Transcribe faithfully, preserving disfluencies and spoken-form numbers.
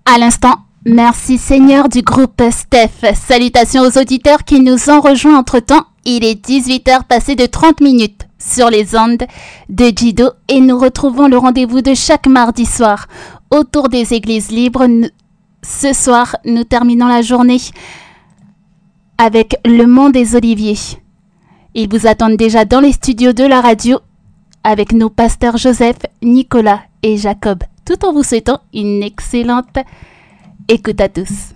À l'instant, merci Seigneur du groupe Steph. Salutations aux auditeurs qui nous ont rejoints entre-temps. Il est dix-huit heures passées de trente minutes sur les ondes de Jido et nous retrouvons le rendez-vous de chaque mardi soir autour des églises libres. Ce soir, nous terminons la journée avec le Mont des Oliviers. Ils vous attendent déjà dans les studios de la radio avec nos pasteurs Joseph, Nicolas et Jacob, tout en vous souhaitant une excellente écoute à tous.